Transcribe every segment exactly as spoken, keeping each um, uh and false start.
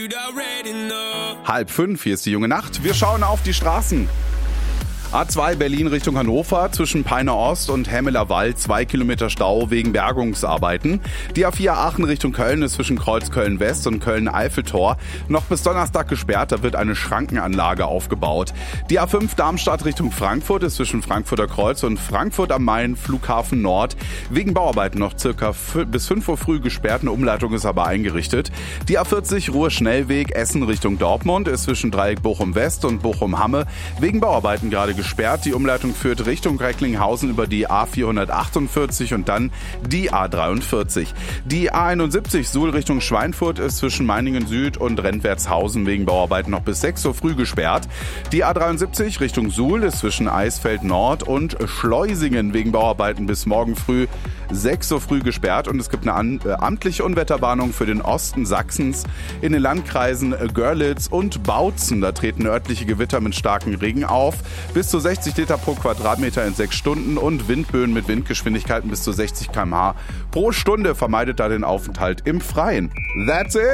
Halb fünf, hier ist die junge Nacht. Wir schauen auf die Straßen. A zwei Berlin Richtung Hannover, zwischen Peine Ost und Hemmeler Wald, zwei Kilometer Stau wegen Bergungsarbeiten. Die A vier Aachen Richtung Köln ist zwischen Kreuzköln West und Köln-Eiffeltor noch bis Donnerstag gesperrt, da wird eine Schrankenanlage aufgebaut. Die A fünf Darmstadt Richtung Frankfurt ist zwischen Frankfurter Kreuz und Frankfurt am Main, Flughafen Nord, wegen Bauarbeiten noch circa bis fünf Uhr früh gesperrt, eine Umleitung ist aber eingerichtet. Die A vierzig Ruhr-Schnellweg Essen Richtung Dortmund ist zwischen Dreieck Bochum West und Bochum-Hamme wegen Bauarbeiten gerade gesperrt. Die Umleitung führt Richtung Recklinghausen über die A vierhundertachtundvierzig und dann die A dreiundvierzig. Die A einundsiebzig Suhl Richtung Schweinfurt ist zwischen Meiningen Süd und Rentwertshausen wegen Bauarbeiten noch bis sechs Uhr früh gesperrt. Die A dreiundsiebzig Richtung Suhl ist zwischen Eisfeld Nord und Schleusingen wegen Bauarbeiten bis morgen früh sechs Uhr früh gesperrt. Und es gibt eine an, äh, amtliche Unwetterwarnung für den Osten Sachsens in den Landkreisen Görlitz und Bautzen. Da treten örtliche Gewitter mit starkem Regen auf. Bis zu sechzig Liter pro Quadratmeter in sechs Stunden und Windböen mit Windgeschwindigkeiten bis zu sechzig Kilometer pro Stunde pro Stunde vermeidet da den Aufenthalt im Freien. That's it!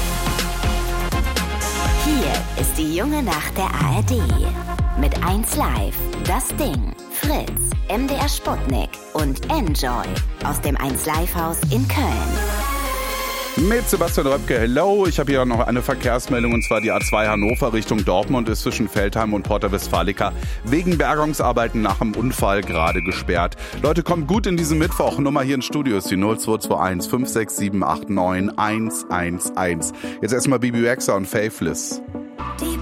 Hier ist die junge Nacht der A R D. Mit eins Live, Das Ding, Fritz, M D R Sputnik und Enjoy aus dem eins Live Haus in Köln. Mit Sebastian Röpke, hello. Ich habe hier noch eine Verkehrsmeldung, und zwar die A zwei Hannover Richtung Dortmund ist zwischen Veltheim und Porta Westfalica wegen Bergungsarbeiten nach dem Unfall gerade gesperrt. Leute, kommt gut in diesen Mittwoch. Nummer hier im Studio ist die null zwei zwei eins fünf sechs sieben acht neun eins eins eins. Jetzt erstmal Bibi Rexha und Faithless. Die